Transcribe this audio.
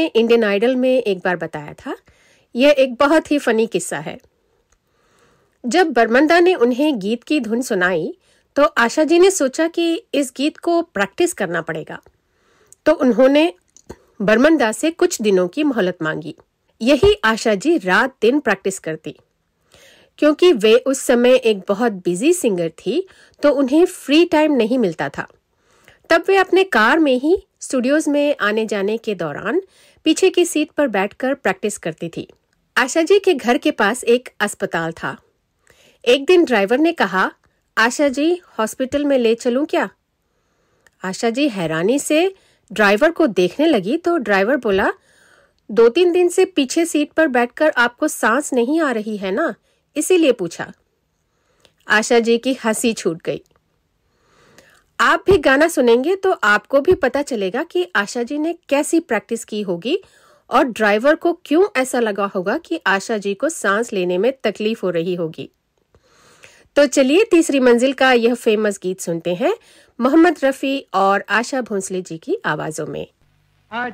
Indian idol में एक बार बताया था। यह एक बहुत ही फनी किस्सा है। जब बर्मंदा ने उन्हें गीत की धुन सुनाई तो आशा जी ने सोचा कि इस गीत को प्रैक्टिस करना पड़ेगा, तो उन्होंने बर्मंदा से कुछ दिनों की मोहलत मांगी। यही आशा जी रात दिन प्रैक्टिस करती। क्योंकि वे उस समय एक बहुत बिजी सिंगर थी तो उन्हें फ्री टाइम नहीं मिलता था। तब वे अपने कार में ही स्टूडियोज में आने जाने के दौरान पीछे की सीट पर बैठकर प्रैक्टिस करती थी। आशा जी के घर के पास एक अस्पताल था। एक दिन ड्राइवर ने कहा, आशा जी हॉस्पिटल में ले चलूं क्या? आशा जी हैरानी से ड्राइवर को देखने लगी तो ड्राइवर बोला, 2-3 दिन से पीछे सीट पर बैठकर आपको सांस नहीं आ रही है ना, इसीलिए पूछा। आशा जी की हंसी छूट गई। आप भी गाना सुनेंगे तो आपको भी पता चलेगा कि आशा जी ने कैसी प्रैक्टिस की होगी और ड्राइवर को क्यों ऐसा लगा होगा कि आशा जी को सांस लेने में तकलीफ हो रही होगी। तो चलिए तीसरी मंजिल का यह फेमस गीत सुनते हैं मोहम्मद रफी और आशा भोंसले जी की आवाजों में।